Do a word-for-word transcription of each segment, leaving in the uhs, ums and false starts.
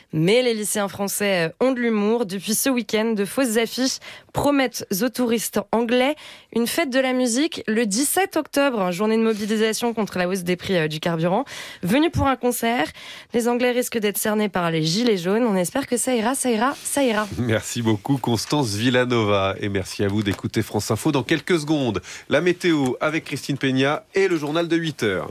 Mais les lycéens français ont de l'humour. Depuis ce week-end, de fausses affiches promettent aux touristes anglais une fête de la musique le dix-sept octobre, journée de mobilisation contre la hausse des prix du carburant. Venus pour un concert, les Anglais risquent d'être cernés par les gilets jaunes. On espère que ça ira, ça ira, ça ira. Merci beaucoup Constance Villanova et merci à vous d'écouter France Info. Dans quelques secondes, la météo avec Christine Peña et le journal de huit heures.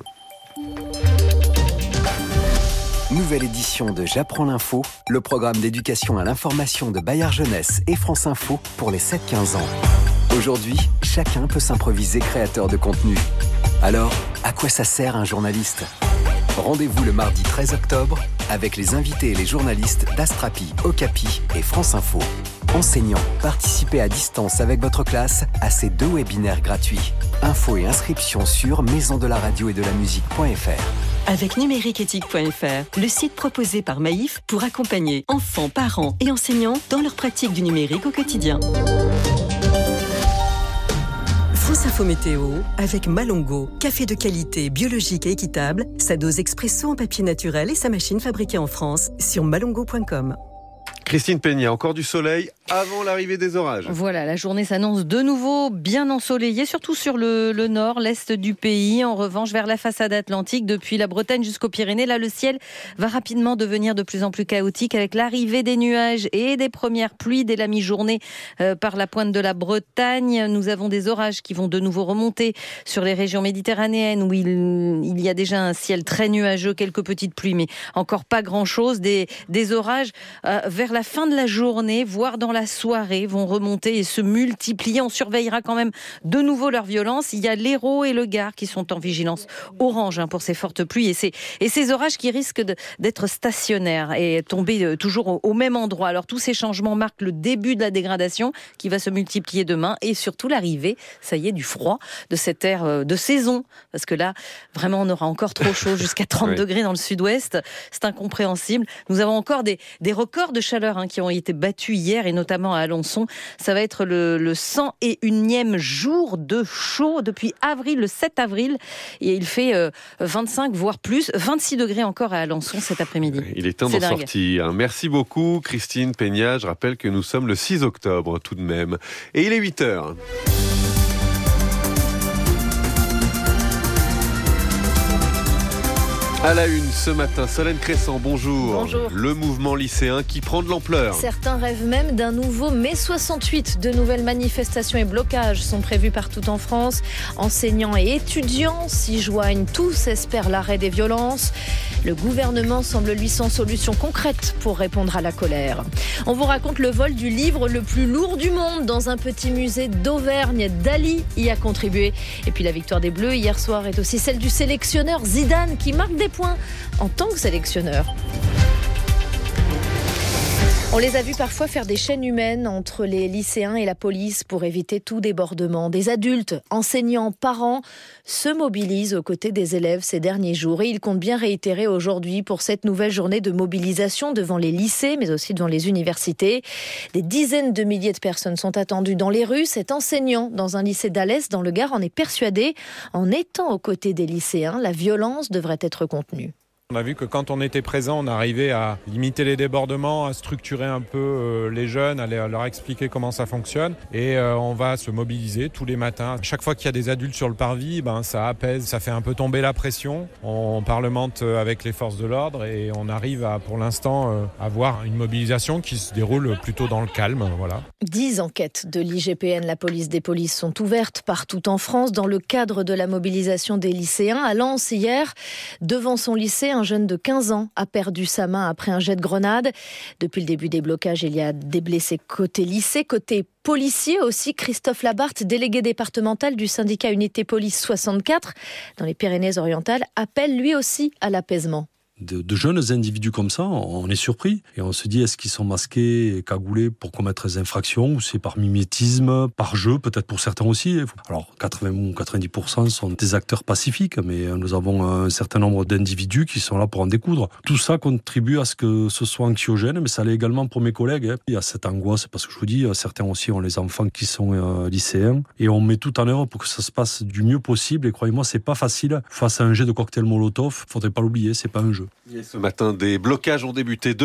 Nouvelle édition de J'apprends l'info, le programme d'éducation à l'information de Bayard Jeunesse et France Info pour les sept quinze ans. Aujourd'hui, chacun peut s'improviser créateur de contenu. Alors, à quoi ça sert un journaliste ? Rendez-vous le mardi treize octobre avec les invités et les journalistes d'Astrapi, Okapi et France Info. Enseignants, participez à distance avec votre classe à ces deux webinaires gratuits. Infos et inscriptions sur maison de la radio et de la musique point f r. Avec numérique éthique point f r, le site proposé par Maïf pour accompagner enfants, parents et enseignants dans leur pratique du numérique au quotidien. France Info Météo avec Malongo, café de qualité, biologique et équitable, sa dose expresso en papier naturel et sa machine fabriquée en France sur malongo point com. Christine Peña, encore du soleil avant l'arrivée des orages. Voilà, la journée s'annonce de nouveau bien ensoleillée, surtout sur le, le nord, l'est du pays. En revanche, vers la façade atlantique, depuis la Bretagne jusqu'aux Pyrénées, là, le ciel va rapidement devenir de plus en plus chaotique avec l'arrivée des nuages et des premières pluies dès la mi-journée euh, par la pointe de la Bretagne. Nous avons des orages qui vont de nouveau remonter sur les régions méditerranéennes où il, il y a déjà un ciel très nuageux, quelques petites pluies, mais encore pas grand-chose. Des, des orages euh, vers la fin de la journée, voire dans la soirée, vont remonter et se multiplier. On surveillera quand même de nouveau leur violence. Il y a l'Hérault et le Gard qui sont en vigilance orange hein, pour ces fortes pluies et ces, et ces orages qui risquent de, d'être stationnaires et tomber toujours au, au même endroit. Alors tous ces changements marquent le début de la dégradation qui va se multiplier demain et surtout l'arrivée, ça y est, du froid, de cette ère de saison. Parce que là, vraiment, on aura encore trop chaud, jusqu'à trente oui. degrés dans le sud-ouest. C'est incompréhensible. Nous avons encore des, des records de chaleur hein, qui ont été battus hier et notamment à Alençon. Ça va être le, le cent et unième jour de chaud depuis avril, le sept avril. Et il fait euh, vingt-cinq, voire plus, vingt-six degrés encore à Alençon cet après-midi. Il est temps d'en sortir. Merci beaucoup Christine Peña. Je rappelle que nous sommes le six octobre tout de même. Et il est huit heures. À la une ce matin, Solène Crescent, bonjour. Bonjour. Le mouvement lycéen qui prend de l'ampleur. Certains rêvent même d'un nouveau mai soixante-huit. De nouvelles manifestations et blocages sont prévus partout en France. Enseignants et étudiants s'y joignent. Tous espèrent l'arrêt des violences. Le gouvernement semble lui sans solution concrète pour répondre à la colère. On vous raconte le vol du livre le plus lourd du monde dans un petit musée d'Auvergne. Dali y a contribué. Et puis la victoire des Bleus hier soir est aussi celle du sélectionneur Zidane qui marque des points en tant que sélectionneur. On les a vus parfois faire des chaînes humaines entre les lycéens et la police pour éviter tout débordement. Des adultes, enseignants, parents se mobilisent aux côtés des élèves ces derniers jours. Et ils comptent bien réitérer aujourd'hui pour cette nouvelle journée de mobilisation devant les lycées, mais aussi devant les universités. Des dizaines de milliers de personnes sont attendues dans les rues. Cet enseignant dans un lycée d'Alès, dans le Gard, en est persuadé. En étant aux côtés des lycéens, la violence devrait être contenue. On a vu que quand on était présent, on arrivait à limiter les débordements, à structurer un peu les jeunes, à leur expliquer comment ça fonctionne. Et on va se mobiliser tous les matins. Chaque fois qu'il y a des adultes sur le parvis, ben, ça apaise, ça fait un peu tomber la pression. On parlemente avec les forces de l'ordre et on arrive à, pour l'instant, avoir une mobilisation qui se déroule plutôt dans le calme. Voilà. Dix enquêtes de l'I G P N, la police des polices, sont ouvertes partout en France dans le cadre de la mobilisation des lycéens. À Lens, hier, devant son lycée, un jeune de quinze ans a perdu sa main après un jet de grenade. Depuis le début des blocages, il y a des blessés côté lycée, côté policier aussi. Christophe Labarthe, délégué départemental du syndicat Unité Police soixante-quatre dans les Pyrénées-Orientales, appelle lui aussi à l'apaisement. De, de jeunes individus comme ça, on est surpris. Et on se dit, est-ce qu'ils sont masqués et cagoulés pour commettre des infractions ou c'est par mimétisme, par jeu, peut-être pour certains aussi. Alors, quatre-vingts ou quatre-vingt-dix pour cent sont des acteurs pacifiques, mais nous avons un certain nombre d'individus qui sont là pour en découdre. Tout ça contribue à ce que ce soit anxiogène, mais ça l'est également pour mes collègues. Il y a cette angoisse, parce que je vous dis, certains aussi ont les enfants qui sont euh, lycéens, et on met tout en œuvre pour que ça se passe du mieux possible. Et croyez-moi, c'est pas facile. Face à un jet de cocktail Molotov, faudrait pas l'oublier, c'est pas un jeu. Et ce matin, des blocages ont débuté.